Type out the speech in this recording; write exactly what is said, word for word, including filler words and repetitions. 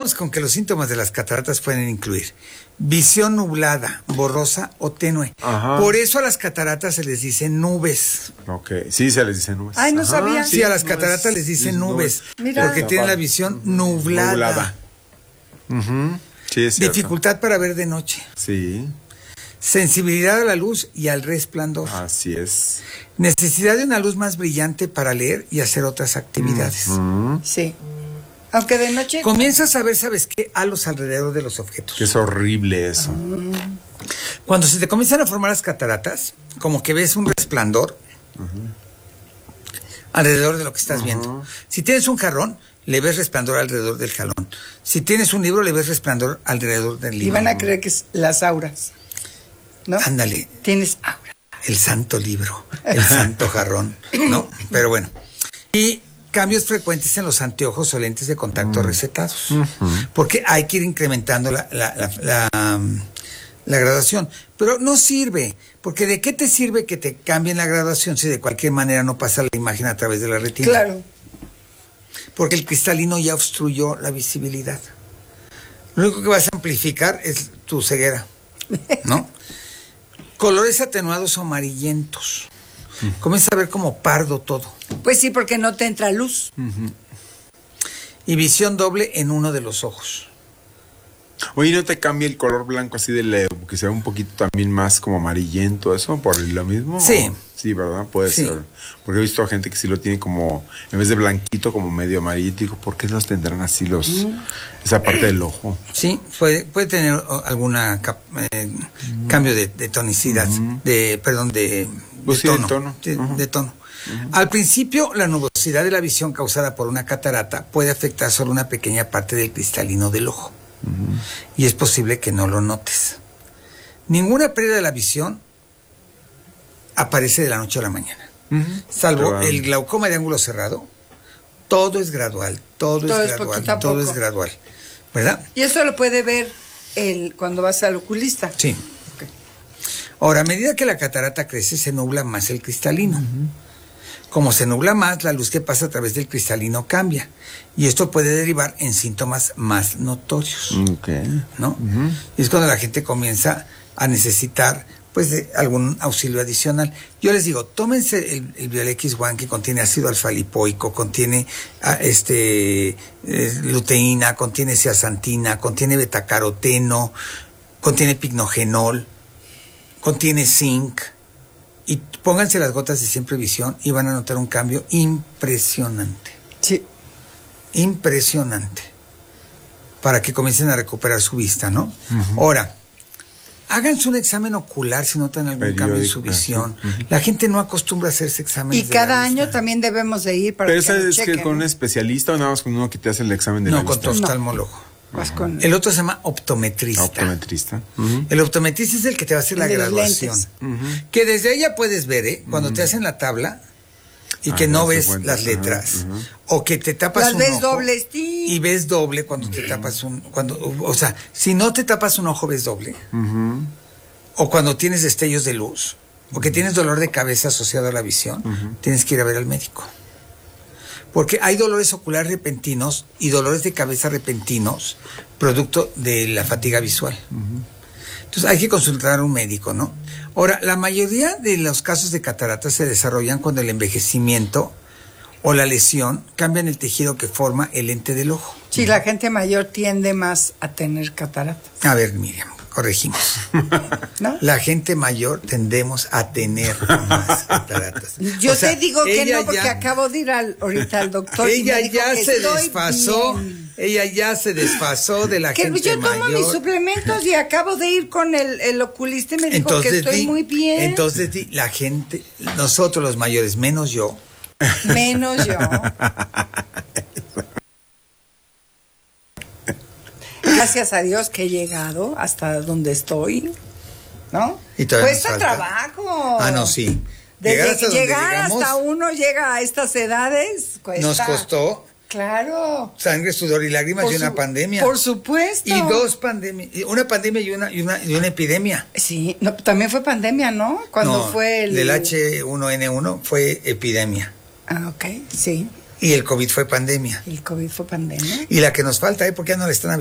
Quedamos con que los síntomas de las cataratas pueden incluir visión nublada, borrosa o tenue. Ajá. Por eso a las cataratas se les dice nubes. Ok, sí, se les dice nubes. Ay, no Ajá, sabía. Sí, a las nubes, cataratas les dicen nubes, Mira. porque tienen la visión nublada. Nublada. Ujú. Sí, es cierto. Dificultad para ver de noche. Sí, Sensibilidad a la luz y al resplandor. así es. Necesidad de una luz más brillante para leer y hacer otras actividades. Ujú. Sí. Aunque de noche. Comienzas a ver, ¿sabes qué? A los alrededor de los objetos. Que es horrible eso. Cuando se te comienzan a formar las cataratas, como que ves un resplandor alrededor de lo que estás viendo. Si tienes un jarrón, le ves resplandor alrededor del jarrón. Si tienes un libro, le ves resplandor alrededor del Y libro. van a creer que es las auras. ¿No? Ándale, Tienes aura. el santo libro, el santo jarrón, ¿no? Pero bueno. Y cambios frecuentes en los anteojos o lentes de contacto recetados. Porque hay que ir incrementando la, la, la, la, um, la graduación. Pero no sirve, porque ¿de qué te sirve que te cambien la graduación si de cualquier manera no pasa la imagen a través de la retina? Claro. Porque el cristalino ya obstruyó la visibilidad. Lo único que vas a amplificar es tu ceguera, ¿no? Colores atenuados o amarillentos. Comienza a ver como pardo todo. Pues sí, porque no te entra luz. Y visión doble en uno de los ojos. Oye, ¿no te cambia el color blanco así de leve? Que sea un poquito también más como amarillento, ¿eso? ¿Por lo mismo? Sí. Sí, ¿verdad? Puede Sí. ser. Porque he visto a gente que sí lo tiene como, en vez de blanquito, como medio amarillito. ¿Por qué los tendrán así los, esa parte del ojo? Sí, puede, puede tener o, alguna cap- eh, cambio de, de tonicidad, de, perdón, de, de Pues sí, de tono. tono. De, Ujú. de tono. Al principio, la nubosidad de la visión causada por una catarata puede afectar solo una pequeña parte del cristalino del ojo. Y es posible que no lo notes. Ninguna pérdida de la visión aparece de la noche a la mañana. Salvo Pero, el glaucoma de ángulo cerrado, todo es gradual, todo, Todo es es gradual, poquito a todo poco. es gradual. ¿Verdad? Y eso lo puede ver el, cuando vas al oculista. Sí. Ok. Ahora, a medida que la catarata crece, se nubla más el cristalino. Como se nubla más, la luz que pasa a través del cristalino cambia. Y esto puede derivar en síntomas más notorios, Ok. ¿no? Y es cuando la gente comienza a necesitar, pues, de algún auxilio adicional. Yo les digo, tómense el, el Biolex One, que contiene ácido alfa-lipoico, contiene ah, este eh, luteína, contiene zeaxantina, contiene betacaroteno, contiene pignogenol, contiene zinc. Y pónganse las gotas de Siempre Visión y van a notar un cambio impresionante. Sí. Impresionante. Para que comiencen a recuperar su vista, ¿no? Ahora, háganse un examen ocular si notan algún cambio en su Periódico, visión. La gente no acostumbra a hacerse exámenes. Y de la cada vista. año también debemos de ir para Pero que esa nos es que chequen, con un ¿no? especialista o nada más con uno que te hace el examen de No, la con vista. tu oftalmólogo. Vas con- El otro se llama optometrista. Optometrista. Ujú. El optometrista es el que te va a hacer El la de los graduación. lentes. Que desde ella puedes ver, ¿eh? Cuando te hacen la tabla y que Ah, no darse ves cuenta. las Ajá, letras. ajá. O que te tapas Las un ves ojo dobles, sí. y ves doble cuando te tapas un... cuando O sea, si no te tapas un ojo, ves doble. O cuando tienes destellos de luz. O que tienes dolor de cabeza asociado a la visión. Tienes que ir a ver al médico. Porque hay dolores oculares repentinos y dolores de cabeza repentinos producto de la fatiga visual. Entonces hay que consultar a un médico, ¿no? Ahora, la mayoría de los casos de cataratas se desarrollan cuando el envejecimiento o la lesión cambian el tejido que forma el lente del ojo. Sí, la gente mayor tiende más a tener cataratas, A ver, Miriam, corregimos. ¿no? La gente mayor tendemos a tener más cataratas. Yo O sea, te digo que ella no, porque ya- acabo de ir al, ahorita al doctor. y Ella me dijo ya que se estoy desfasó, bien. ella ya se desfasó de la Que gente yo tomo mayor. mis suplementos y acabo de ir con el, el oculista y me dijo Entonces que estoy di- muy bien. Entonces di, la gente, nosotros los mayores, menos yo, Menos yo. Gracias a Dios que he llegado hasta donde estoy, ¿no? Y todavía Cuesta nos falta. trabajo. Ah, no, sí. Desde Llegar hasta que donde llegar llegamos, hasta uno llega a estas edades, cuesta. nos costó Claro. sangre, sudor y lágrimas Por y una su- pandemia. Por supuesto. Y dos pandemias, una pandemia y una, y una, y una epidemia. Sí, no, también fue pandemia, ¿no? Cuando No, fue el... del H uno N uno fue epidemia. Ah, ok, sí. Y el COVID fue pandemia. El COVID fue pandemia. Y la que nos falta, ¿eh? Porque ya no le están